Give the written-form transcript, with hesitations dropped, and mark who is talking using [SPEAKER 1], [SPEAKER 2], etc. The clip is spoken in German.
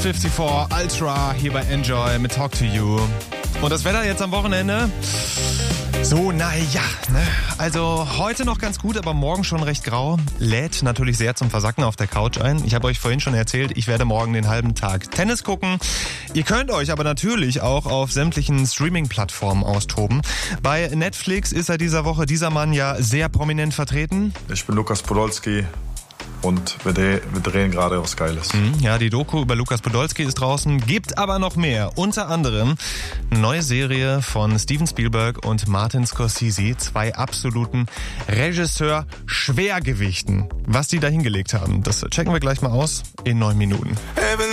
[SPEAKER 1] 54 Ultra hier bei Enjoy mit Talk to You. Und das Wetter jetzt am Wochenende? So, naja, ne? Also heute noch ganz gut, aber morgen schon recht grau. Lädt natürlich sehr zum Versacken auf der Couch ein. Ich habe euch vorhin schon erzählt, ich werde morgen den halben Tag Tennis gucken. Ihr könnt euch aber natürlich auch auf sämtlichen Streaming-Plattformen austoben. Bei Netflix ist seit dieser Woche dieser Mann ja sehr prominent vertreten.
[SPEAKER 2] Ich bin Lukas Podolski. Und wir drehen gerade was Geiles.
[SPEAKER 1] Ja, die Doku über Lukas Podolski ist draußen, gibt aber noch mehr. Unter anderem eine neue Serie von Steven Spielberg und Martin Scorsese, zwei absoluten Regisseur-Schwergewichten. Was die da hingelegt haben, das checken wir gleich mal aus in 9 Minuten.